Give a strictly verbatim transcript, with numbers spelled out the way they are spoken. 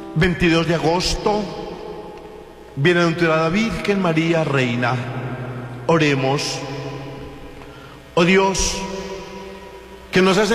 veintidós de agosto, bienaventurada Virgen María, Reina. Oremos. Oh Dios, que nos has